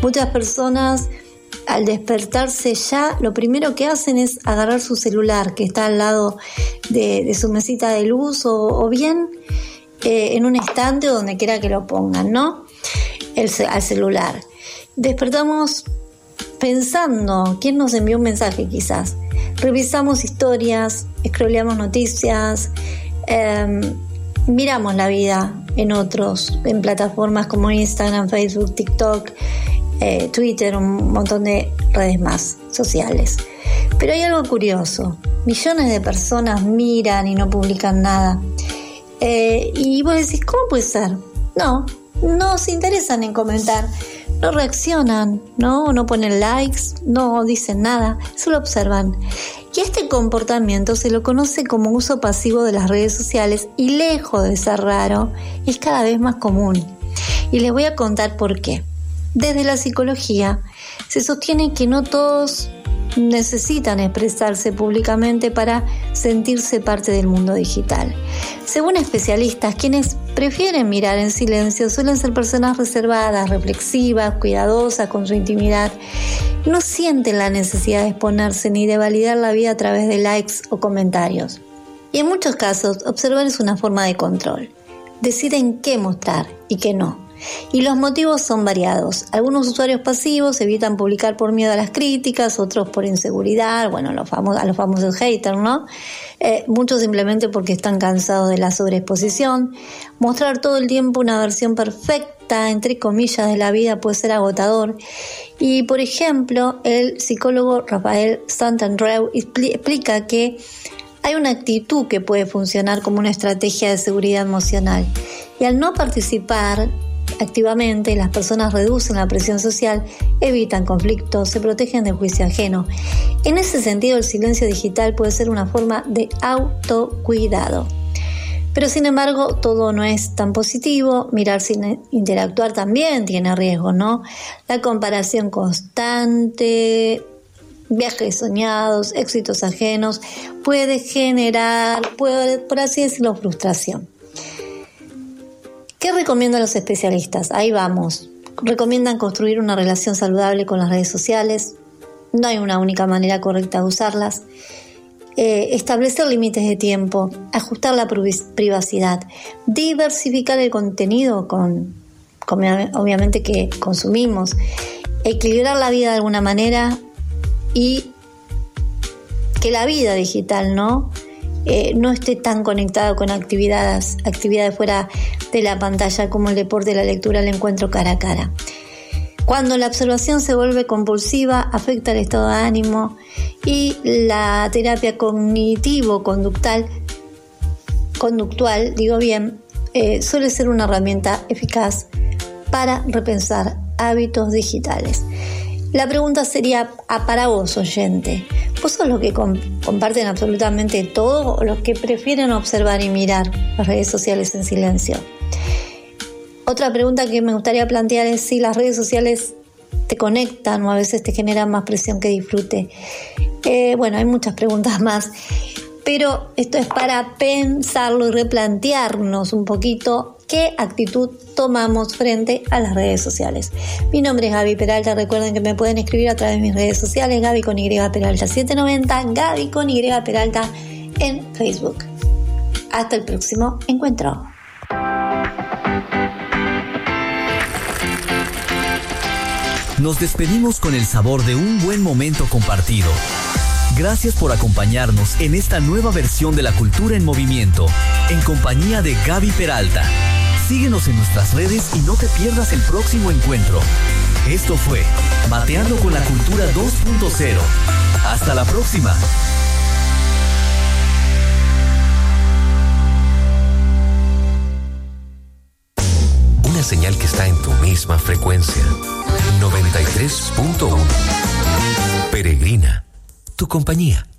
Muchas personas al despertarse ya lo primero que hacen es agarrar su celular que está al lado de su mesita de luz o bien en un estante o donde quiera que lo pongan, ¿no? Al celular. Despertamos pensando quién nos envió un mensaje quizás. Revisamos historias, scrolleamos noticias, miramos la vida en otros, en plataformas como Instagram, Facebook, TikTok, Twitter, un montón de redes más sociales. Pero hay algo curioso, millones de personas miran y no publican nada. Y vos decís, ¿cómo puede ser? No se interesan en comentar, no reaccionan, no ponen likes, no dicen nada, solo observan. Y este comportamiento se lo conoce como uso pasivo de las redes sociales y lejos de ser raro, es cada vez más común. Y les voy a contar por qué. Desde la psicología se sostiene que no todos necesitan expresarse públicamente para sentirse parte del mundo digital. Según especialistas, quienes prefieren mirar en silencio suelen ser personas reservadas, reflexivas, cuidadosas con su intimidad. No sienten la necesidad de exponerse ni de validar la vida a través de likes o comentarios. Y en muchos casos, observar es una forma de control. Deciden qué mostrar y qué no. Y los motivos son variados. Algunos usuarios pasivos evitan publicar por miedo a las críticas, otros por inseguridad, a los famosos haters, ¿no? Muchos simplemente porque están cansados de la sobreexposición. Mostrar todo el tiempo una versión perfecta, entre comillas, de la vida puede ser agotador. Y, por ejemplo, el psicólogo Rafael Santandreu explica que hay una actitud que puede funcionar como una estrategia de seguridad emocional. Y al no participar activamente, las personas reducen la presión social, evitan conflictos, se protegen del juicio ajeno. En ese sentido, el silencio digital puede ser una forma de autocuidado. Pero sin embargo, todo no es tan positivo. Mirar sin interactuar también tiene riesgo, ¿no? La comparación constante, viajes soñados, éxitos ajenos, puede generar, por así decirlo, frustración. ¿Qué recomiendan los especialistas? Ahí vamos. Recomiendan construir una relación saludable con las redes sociales. No hay una única manera correcta de usarlas. Establecer límites de tiempo, ajustar la privacidad, diversificar el contenido con obviamente que consumimos, equilibrar la vida de alguna manera y que la vida digital no esté tan conectada con actividades fuera de la pantalla como el deporte, la lectura, el encuentro cara a cara. Cuando la observación se vuelve compulsiva, afecta el estado de ánimo y la terapia cognitivo-conductual, suele ser una herramienta eficaz para repensar hábitos digitales. La pregunta sería para vos, oyente. ¿Vos sos los que comparten absolutamente todo o los que prefieren observar y mirar las redes sociales en silencio? Otra pregunta que me gustaría plantear es si las redes sociales te conectan o a veces te generan más presión que disfrute. Hay muchas preguntas más, pero esto es para pensarlo y replantearnos un poquito qué actitud tomamos frente a las redes sociales. Mi nombre es Gaby Peralta, recuerden que me pueden escribir a través de mis redes sociales, Gaby con Y Peralta 790, Gaby con Y Peralta en Facebook. Hasta el próximo encuentro. Nos despedimos con el sabor de un buen momento compartido. Gracias por acompañarnos en esta nueva versión de La Cultura en Movimiento, en compañía de Gaby Peralta. Síguenos en nuestras redes y no te pierdas el próximo encuentro. Esto fue Mateando con la Cultura 2.0. Hasta la próxima. Una señal que está en tu misma frecuencia. 93.1. Peregrina, tu compañía.